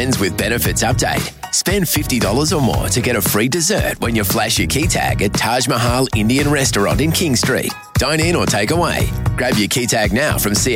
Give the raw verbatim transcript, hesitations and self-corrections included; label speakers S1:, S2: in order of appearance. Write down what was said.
S1: Friends with Benefits update. Spend fifty dollars or more to get a free dessert when you flash your key tag at Taj Mahal Indian Restaurant in King Street. Dine in or take away. Grab your key tag now from C